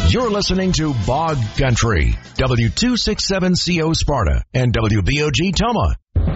You're listening to Bog Country, W267CO Sparta and WBOG Toma.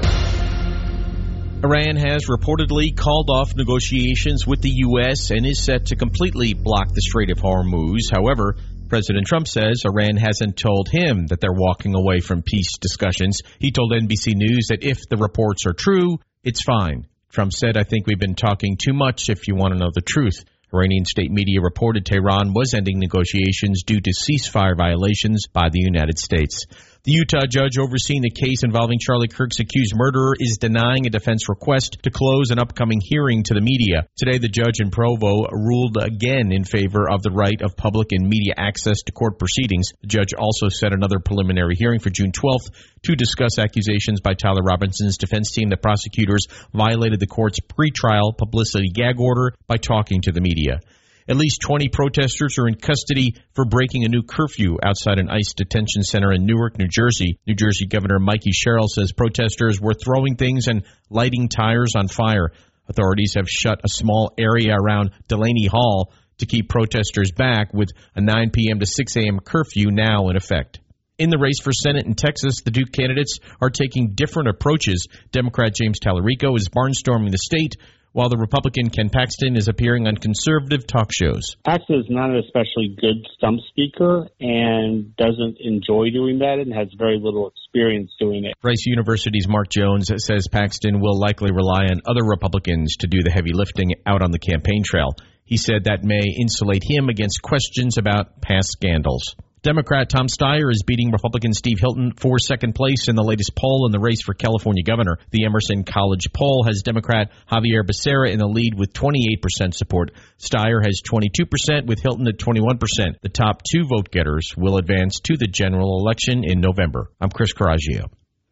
Iran has reportedly called off negotiations with the U.S. and is set to completely block the Strait of Hormuz. However, President Trump says Iran hasn't told him that they're walking away from peace discussions. He told NBC News that if the reports are true, it's fine. Trump said, "I think we've been talking too much if you want to know the truth." Iranian state media reported Tehran was ending negotiations due to ceasefire violations by the United States. The Utah judge overseeing the case involving Charlie Kirk's accused murderer is denying a defense request to close an upcoming hearing to the media. Today, the judge in Provo ruled again in favor of the right of public and media access to court proceedings. The judge also set another preliminary hearing for June 12th to discuss accusations by Tyler Robinson's defense team that prosecutors violated the court's pretrial publicity gag order by talking to the media. At least 20 protesters are in custody for breaking a new curfew outside an ICE detention center in Newark, New Jersey. New Jersey Governor Mikey Sherrill says protesters were throwing things and lighting tires on fire. Authorities have shut a small area around Delaney Hall to keep protesters back, with a 9 p.m. to 6 a.m. curfew now in effect. In the race for Senate in Texas, the two candidates are taking different approaches. Democrat James Tallarico is barnstorming the state, while the Republican Ken Paxton is appearing on conservative talk shows. Paxton is not an especially good stump speaker and doesn't enjoy doing that and has very little experience doing it. Rice University's Mark Jones says Paxton will likely rely on other Republicans to do the heavy lifting out on the campaign trail. He said that may insulate him against questions about past scandals. Democrat Tom Steyer is beating Republican Steve Hilton for second place in the latest poll in the race for California governor. The Emerson College poll has Democrat Javier Becerra in the lead with 28% support. Steyer has 22% with Hilton at 21%. The top two vote getters will advance to the general election in November. I'm Chris Coraggio.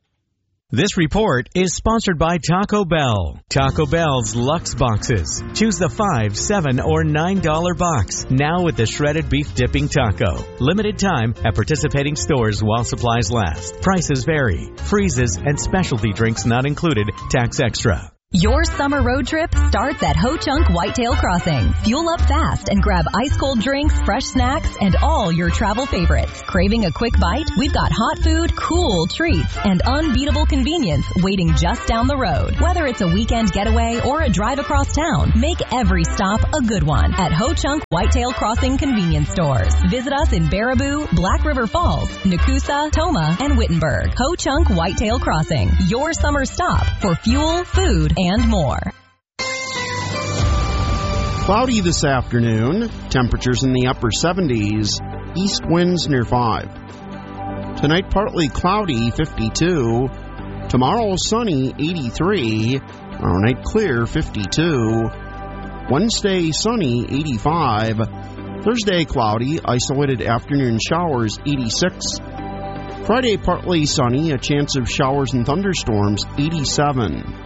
This report is sponsored by Taco Bell. Taco Bell's Luxe Boxes. Choose the $5, $7, or $9 box. Now with the shredded beef dipping taco. Limited time at participating stores while supplies last. Prices vary. Freezes and specialty drinks not included. Tax extra. Your summer road trip starts at Ho Chunk Whitetail Crossing. Fuel up fast and grab ice-cold drinks, fresh snacks, and all your travel favorites. Craving a quick bite? We've got hot food, cool treats, and unbeatable convenience waiting just down the road. Whether it's a weekend getaway or a drive across town, make every stop a good one at Ho Chunk Whitetail Crossing convenience stores. Visit us in Baraboo, Black River Falls, Nakusa, Toma, and Wittenberg. Ho Chunk Whitetail Crossing, your summer stop for fuel, food, and more. Cloudy this afternoon. Temperatures in the upper 70s. East winds near 5. Tonight partly cloudy, 52. Tomorrow sunny, 83. Tomorrow night clear, 52. Wednesday sunny, 85. Thursday cloudy, isolated afternoon showers, 86. Friday partly sunny, a chance of showers and thunderstorms, 87.